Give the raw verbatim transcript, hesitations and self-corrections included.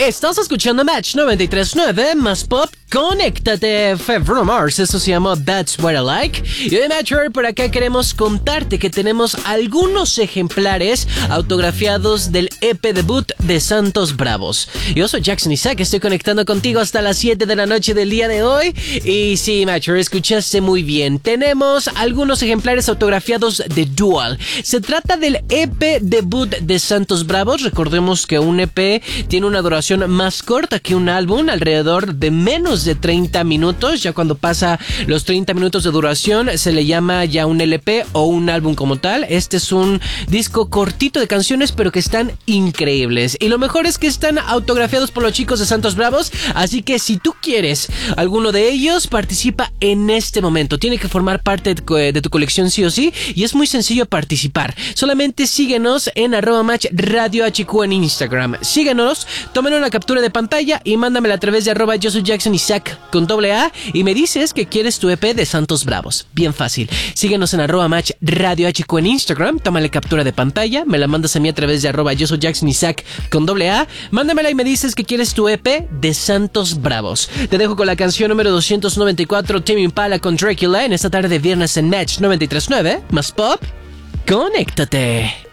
Estás escuchando Match noventa y tres punto nueve más Pop. Conéctate, February Mars, eso se llama That's What I Like. Y de Matcher, por acá queremos contarte que tenemos algunos ejemplares autografiados del E P debut de Santos Bravos. Yo soy Jackson Isaac, estoy conectando contigo hasta las siete de la noche del día de hoy. Y sí, Matcher, escuchaste muy bien. Tenemos algunos ejemplares autografiados de Dual. Se trata del E P debut de Santos Bravos. Recordemos que un E P tiene una duración más corta que un álbum, alrededor de menos de treinta minutos. Ya cuando pasa los treinta minutos de duración se le llama ya un L P o un álbum como tal. Este es un disco cortito de canciones, pero que están increíbles. Y lo mejor es que están autografiados por los chicos de Santos Bravos. Así que si tú quieres alguno de ellos, participa en este momento. Tiene que formar parte de tu colección sí o sí. Y es muy sencillo participar. Solamente síguenos en arroba match radio H Q en Instagram. Síguenos, tomen una captura de pantalla y mándamela a través de arroba yo soy Jackson Isaac con doble A y me dices que quieres tu E P de Santos Bravos. Bien fácil. Síguenos en arroba match radio H Q en Instagram, tómale captura de pantalla, me la mandas a mí a través de arroba yo soy Jackson Isaac con doble A, mándamela y me dices que quieres tu E P de Santos Bravos. Te dejo con la canción número doscientos noventa y cuatro, Tame Impala con Dracula, en esta tarde de viernes en Match noventa y tres punto nueve, más Pop. Conéctate.